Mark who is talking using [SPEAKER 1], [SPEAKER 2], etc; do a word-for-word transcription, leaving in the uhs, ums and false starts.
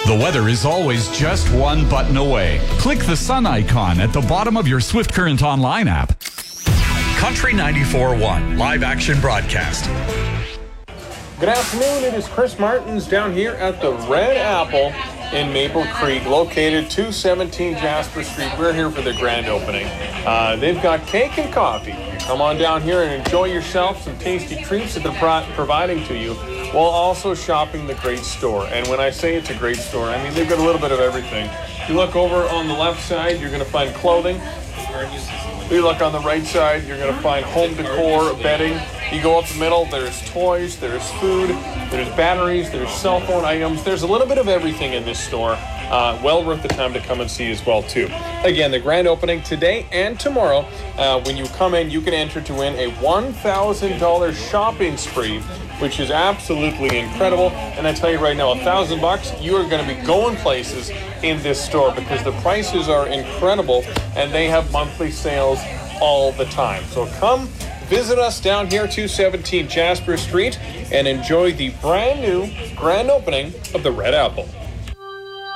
[SPEAKER 1] The weather is always just one button away. Click the sun icon at the bottom of your Swift Current Online app.
[SPEAKER 2] Country ninety-four point one live action broadcast.
[SPEAKER 3] Good afternoon. It is Chris Martins down here at the Red Apple in Maple Creek, located two seventeen Jasper Street. We're here for the grand opening. Uh, they've got cake and coffee. Come on down here and enjoy yourself some tasty treats that they're pro- providing to you, while also shopping the great store. And when I say it's a great store, I mean they've got a little bit of everything. If you look over on the left side, you're going to find clothing. If you look on the right side, you're going to find home decor, bedding. You go up the middle, there's toys, there's food, there's batteries, there's cell phone items. There's a little bit of everything in this store. Uh, well worth the time to come and see as well, too. Again, the grand opening today and tomorrow. Uh, when you come in, you can enter to win a one thousand dollars shopping spree, which is absolutely incredible. And I tell you right now, a thousand bucks, you are going to be going places in this store because the prices are incredible and they have monthly sales all the time. So come visit us down here, two seventeen Jasper Street, and enjoy the brand new grand opening of the Red Apple.